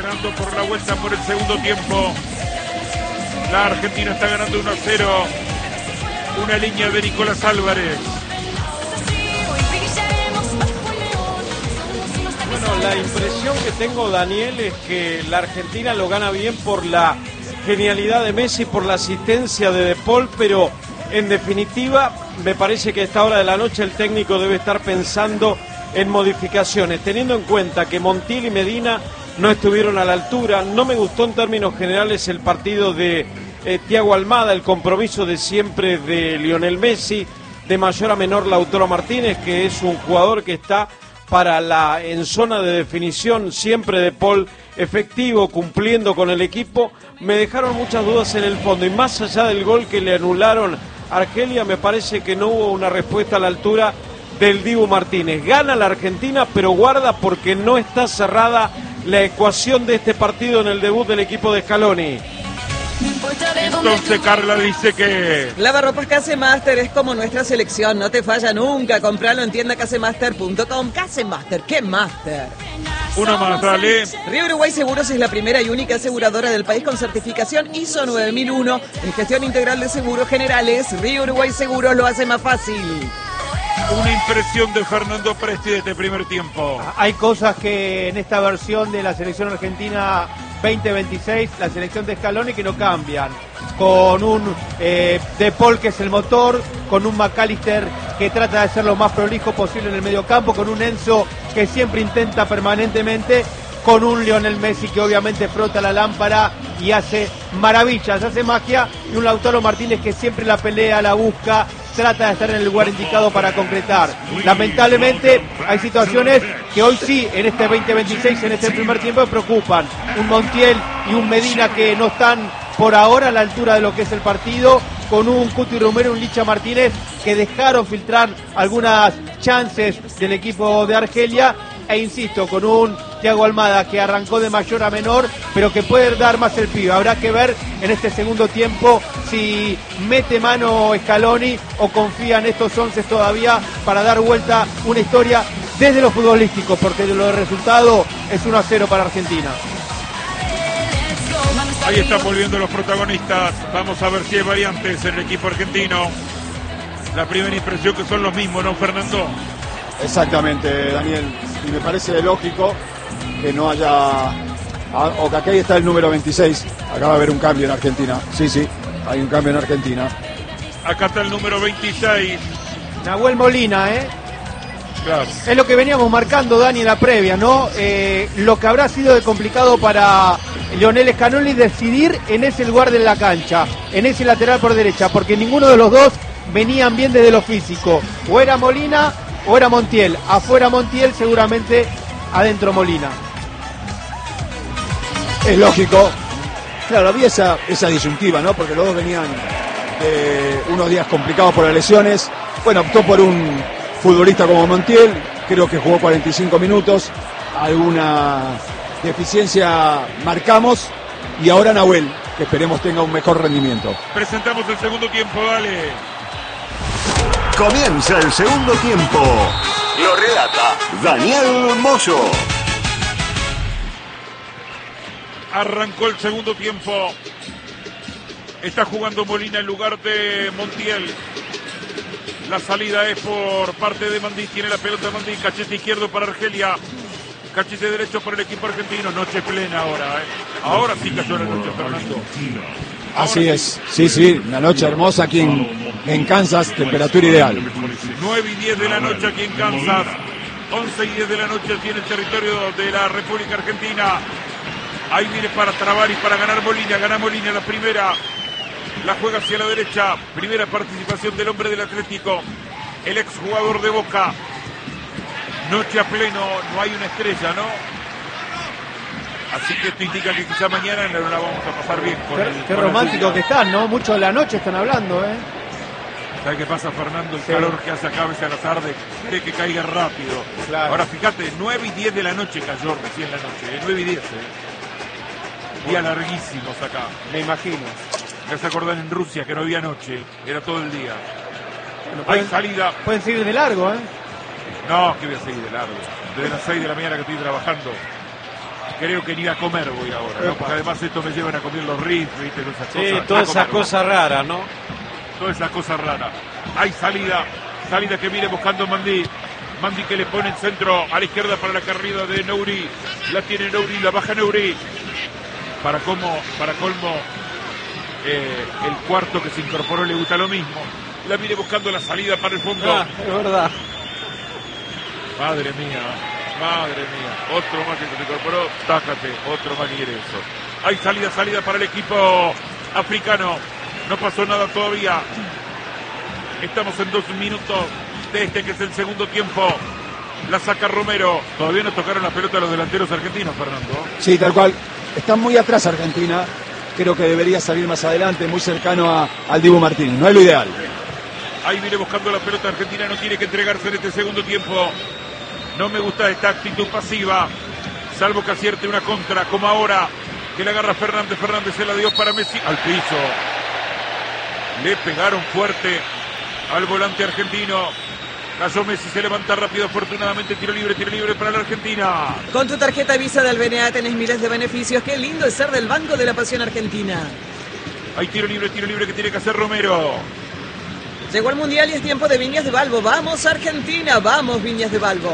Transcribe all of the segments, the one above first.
ganando por la vuelta por el segundo tiempo. La Argentina está ganando 1-0. Una línea de Nicolás Álvarez. Bueno, la impresión que tengo, Daniel, es que la Argentina lo gana bien por la genialidad de Messi, por la asistencia de De Paul, pero en definitiva me parece que a esta hora de la noche el técnico debe estar pensando en modificaciones, teniendo en cuenta que Montiel y Medina no estuvieron a la altura. No me gustó en términos generales el partido de Thiago Almada, el compromiso de siempre de Lionel Messi, de mayor a menor Lautaro Martínez, que es un jugador que está para en zona de definición siempre. De Paul efectivo, cumpliendo con el equipo. Me dejaron muchas dudas en el fondo, y más allá del gol que le anularon a Argelia, me parece que no hubo una respuesta a la altura del Dibu Martínez. Gana la Argentina, pero guarda, porque no está cerrada la ecuación de este partido en el debut del equipo de Scaloni. Entonces Carla dice que Lavarropas Casemaster es como nuestra selección, no te falla nunca. Compralo en tiendacasemaster.com. Casemaster, ¿qué master? una más, dale. Río Uruguay Seguros es la primera y única aseguradora del país con certificación ISO 9001 en gestión integral de seguros generales. Río Uruguay Seguros lo hace más fácil. Una impresión de Fernando Presti de este primer tiempo. Hay cosas que en esta versión de la selección argentina 2026, la selección de Scaloni, que no cambian. Con un De Paul, que es el motor, con un McAllister que trata de ser lo más prolijo posible en el mediocampo, con un Enzo que siempre intenta permanentemente, con un Lionel Messi que obviamente frota la lámpara y hace maravillas, hace magia, y un Lautaro Martínez que siempre la pelea, la busca, trata de estar en el lugar indicado para concretar. Lamentablemente hay situaciones que hoy sí, en este 2026, en este primer tiempo, me preocupan. Un Montiel y un Medina que no están por ahora a la altura de lo que es el partido, con un Cuti Romero y un Licha Martínez que dejaron filtrar algunas chances del equipo de Argelia, e insisto, con un Thiago Almada que arrancó de mayor a menor, pero que puede dar más el pibe. Habrá que ver en este segundo tiempo si mete mano Scaloni o confía en estos 11 todavía para dar vuelta una historia desde lo futbolístico, porque de lo de resultado es 1-0 para Argentina. Ahí están volviendo los protagonistas. Vamos a ver si hay variantes en el equipo argentino. La primera impresión que son los mismos, ¿no, Fernando? Exactamente, Daniel. Y me parece lógico que no haya... O que aquí está el número 26. Acaba de haber un cambio en Argentina. Sí, hay un cambio en Argentina. Acá está el número 26. Nahuel Molina, Claro. Es lo que veníamos marcando, Dani, en la previa, ¿no? Lo que habrá sido de complicado para Lionel Scaloni decidir en ese lugar de la cancha, en ese lateral por derecha, porque ninguno de los dos venían bien desde lo físico. O era Molina o era Montiel. Afuera Montiel, seguramente adentro Molina. Es lógico. Claro, había esa disyuntiva, ¿no? Porque los dos venían unos días complicados por las lesiones. Bueno, optó por un futbolista como Montiel, creo que jugó 45 minutos, alguna deficiencia marcamos, y ahora Nahuel, que esperemos tenga un mejor rendimiento. Presentamos el segundo tiempo, dale. Comienza el segundo tiempo. Lo relata Daniel Moyo. Arrancó el segundo tiempo. Está jugando Molina en lugar de Montiel. La salida es por parte de Mandí. Tiene la pelota Mandí. Cachete izquierdo para Argelia. Cachete derecho para el equipo argentino. Noche plena ahora. Ahora sí cayó la noche, Fernando. Así es. Sí. Una noche hermosa aquí en Kansas. Temperatura ideal. 9 y 10 de la noche aquí en Kansas. 11 y 10 de la noche aquí en el territorio de la República Argentina. Ahí viene para trabar y para ganar Molina. Gana Molina la primera. La juega hacia la derecha. Primera participación del hombre del Atlético. El exjugador de Boca. Noche a pleno. No hay una estrella, ¿no? Así que esto indica que quizá mañana no la vamos a pasar bien. Qué romántico que están, ¿no? Mucho de la noche están hablando, ¿Sabes qué pasa, Fernando? El calor que hace acá a veces a la tarde, quiere que caiga rápido. Claro. Ahora fíjate, 9 y 10 de la noche cayó recién la noche. 9 y 10. Días larguísimos acá. Me imagino. Ya se acordan en Rusia que no había noche, era todo el día. Bueno, Hay salida. Pueden seguir de largo, No, que voy a seguir de largo. Desde las 6 de la mañana que estoy trabajando. Creo que ni a comer voy ahora, ¿no? Porque además esto me llevan a comer los rifles, ¿viste? Todas esas Sí, cosas. todas esas cosas raras, ¿no? Toda esa cosa rara. Hay salida que viene buscando Mandí. Mandí que le pone en centro a la izquierda para la carrera de Nouri. La tiene Nouri, la baja Nouri. Para colmo, el cuarto que se incorporó le gusta lo mismo. La viene buscando la salida para el fondo. Es verdad. Madre mía. Otro más que se incorporó. Tácate, otro más que quiere eso. Hay salida para el equipo africano. No pasó nada todavía. Estamos en 2 minutos de este que es el segundo tiempo. La saca Romero. Todavía no tocaron la pelota los delanteros argentinos, Fernando. Sí, tal cual. Está muy atrás Argentina. Creo que debería salir más adelante, muy cercano al Dibu Martínez. No es lo ideal. Ahí viene buscando la pelota Argentina. No tiene que entregarse en este segundo tiempo. No me gusta esta actitud pasiva. Salvo que acierte una contra, como ahora. Que le agarra Fernández. Fernández se la dio para Messi. Al piso. Le pegaron fuerte al volante argentino. Cayó Messi, se levanta rápido, afortunadamente tiro libre para la Argentina. Con tu tarjeta Visa del BNA tenés miles de beneficios. Qué lindo es ser del Banco de la Pasión Argentina. Hay tiro libre que tiene que hacer Romero. Llegó el Mundial y es tiempo de Viñas de Balbo. ¡Vamos Argentina! ¡Vamos Viñas de Balbo!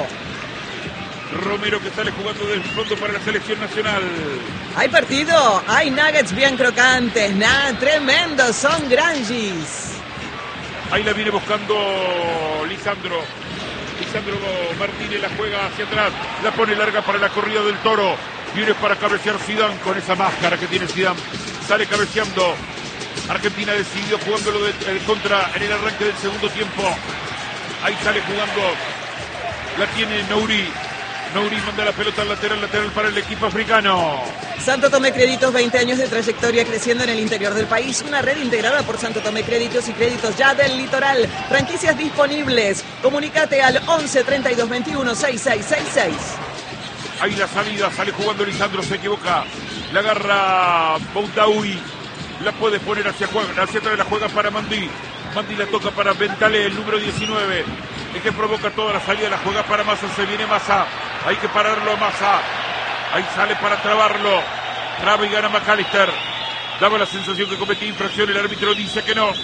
Romero que sale jugando del fondo para la selección nacional. Hay partido, hay nuggets bien crocantes, tremendos, son granjis. Ahí la viene buscando Lisandro Martínez, la juega hacia atrás, la pone larga para la corrida del Toro. Viene para cabecear Zidane con esa máscara que tiene Zidane. Sale cabeceando. Argentina decidió jugándolo de contra en el arranque del segundo tiempo. Ahí sale jugando. La tiene Nouri. Nouri manda la pelota al lateral para el equipo africano. Santo Tomé Créditos, 20 años de trayectoria creciendo en el interior del país. Una red integrada por Santo Tomé Créditos y Créditos Ya del Litoral. Franquicias disponibles. Comunícate al 11 32 21 6666. Ahí la salida, sale jugando Lisandro, se equivoca. La agarra Boutaoui. La puede poner hacia atrás, la juega para Mandí. Mandí la toca para Bentalé, el número 19. El que provoca toda la salida, la juega para Massa, se viene Massa. Hay que pararlo a Massa. Ahí sale para trabarlo. Traba y gana McAllister. Daba la sensación que cometía infracción, el árbitro dice que no.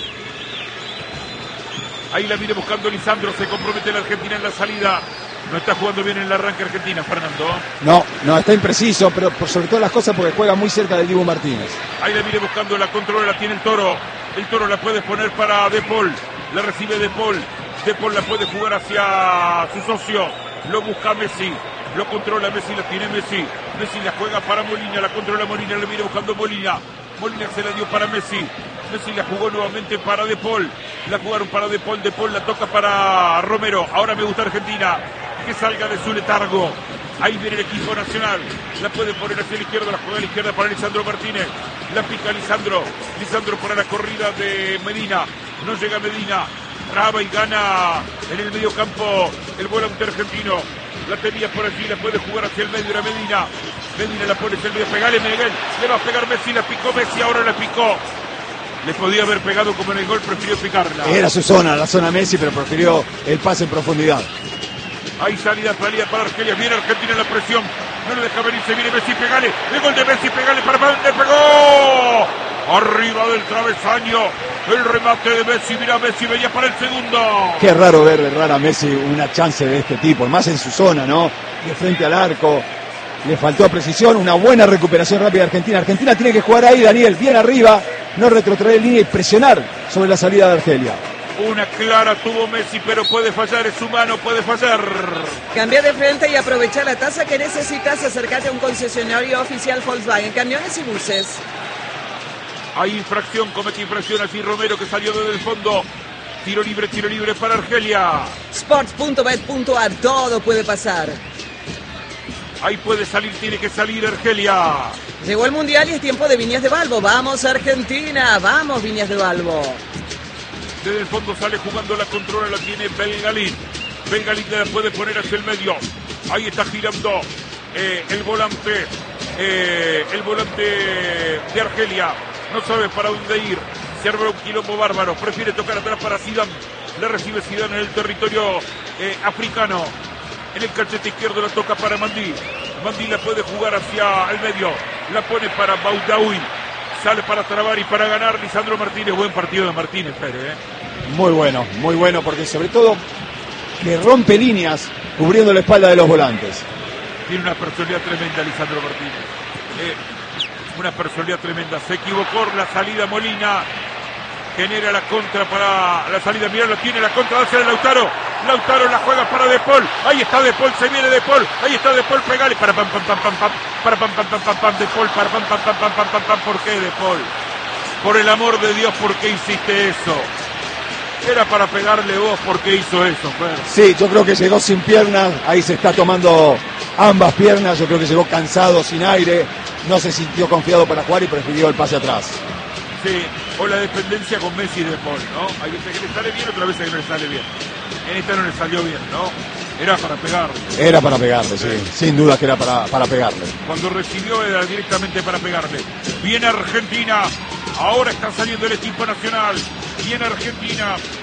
Ahí la viene buscando Lisandro, se compromete la Argentina en la salida. No está jugando bien en el arranque Argentina, Fernando. No, está impreciso, pero por sobre todas las cosas porque juega muy cerca del Dibu Martínez. Ahí la viene buscando, la controla, la tiene el Toro. El Toro la puede poner para De Paul. La recibe De Paul. De Paul la puede jugar hacia su socio. Lo busca Messi. Lo controla Messi, la tiene Messi. Messi la juega para Molina, la controla Molina, la viene buscando Molina. Molina se la dio para Messi. Messi la jugó nuevamente para De Paul. La jugaron para De Paul. De Paul la toca para Romero. Ahora me gusta Argentina. Que salga de su letargo. Ahí viene el equipo nacional. La puede poner hacia la izquierda. La juega a la izquierda para Lisandro Martínez. La pica Lisandro. Lisandro para la corrida de Medina. No llega Medina. Traba y gana en el medio campo el volante argentino. La tenía por allí. La puede jugar hacia el medio. Era Medina. Medina la pone hacia el medio. Pegale, Miguel. Le va a pegar Messi. La picó Messi. Ahora la picó. Le podía haber pegado como en el gol. Prefirió picarla. Era su zona, la zona Messi, pero prefirió el pase en profundidad. Hay salida para Argelia. Viene Argentina en la presión. No lo deja venir. Se viene Messi. Pegale. El gol de Messi. Pegale para Padre. ¡Pegó! Arriba del travesaño. El remate de Messi. Mira, Messi venía para el segundo. Qué raro ver a Messi una chance de este tipo. Más en su zona, ¿no? De frente al arco. Le faltó precisión. Una buena recuperación rápida de Argentina. Argentina tiene que jugar ahí, Daniel. Bien arriba. No retrotraer en línea y presionar sobre la salida de Argelia. Una clara tuvo Messi, pero puede fallar, es humano, puede fallar. Cambia de frente y aprovecha la tasa que necesitas. Acércate a un concesionario oficial Volkswagen, camiones y buses. Hay infracción, comete infracción allí Romero que salió desde el fondo. Tiro libre para Argelia. Sports.bet.ar, todo puede pasar. Ahí puede salir, tiene que salir Argelia. Llegó el Mundial y es tiempo de Viñas de Balbo. ¡Vamos Argentina! ¡Vamos Viñas de Balbo! Desde el fondo sale jugando, la controla, la tiene Belgalín. Belgalín la puede poner hacia el medio. Ahí está girando el volante de Argelia. No sabe para dónde ir. Se arma un quilombo bárbaro. Prefiere tocar atrás para Zidane. Le recibe Zidane en el territorio africano. En el cachete izquierdo la toca para Mandí. Mandi la puede jugar hacia el medio. La pone para Baudaoui. Sale para trabar y para ganar Lisandro Martínez. Buen partido de Martínez, Pérez. Muy bueno, porque sobre todo que rompe líneas cubriendo la espalda de los volantes. Tiene una personalidad tremenda Lisandro Martínez. Una personalidad tremenda. Se equivocó la salida Molina. Genera la contra para la salida. Mirá, lo tiene la contra hacia el Lautaro. Lautaro la juega para De Paul. Ahí está De Paul, se viene De Paul. Ahí está De Paul, pegale. Para pam pam pam pam pam. Para pam pam pam pam pam. De Paul, para pam pam pam pam pam pam pam. ¿Por qué De Paul? Por el amor de Dios, ¿por qué hiciste eso? Era para pegarle vos, ¿por qué hizo eso, Fer? Sí, yo creo que llegó sin piernas. Ahí se está tomando ambas piernas. Yo creo que llegó cansado, sin aire. No se sintió confiado para jugar y prefirió el pase atrás. Sí, o la dependencia con Messi y De Paul, ¿no? Hay veces que le sale bien, otras veces que no le sale bien. En esta no le salió bien, ¿no? Era para pegarle. Era para pegarle, sí. Sin duda que era para pegarle. Cuando recibió era directamente para pegarle. Viene Argentina. Ahora está saliendo el equipo nacional. Viene Argentina.